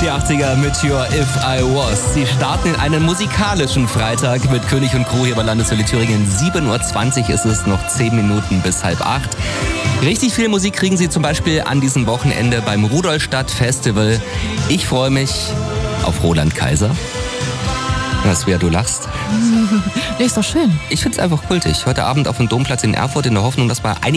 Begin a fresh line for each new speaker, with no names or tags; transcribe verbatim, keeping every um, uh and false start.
Die achtziger mit Your If I Was. Sie starten in einen musikalischen Freitag mit König und Crew hier bei Landeswelle Thüringen. sieben Uhr zwanzig ist es, noch zehn Minuten bis halb acht. Richtig viel Musik kriegen Sie zum Beispiel an diesem Wochenende beim Rudolstadt Festival. Ich freue mich auf Roland Kaiser. Was, wer du lachst?
Nee, ist doch schön.
Ich find's einfach kultig. Heute Abend auf dem Domplatz in Erfurt in der Hoffnung, dass mal einige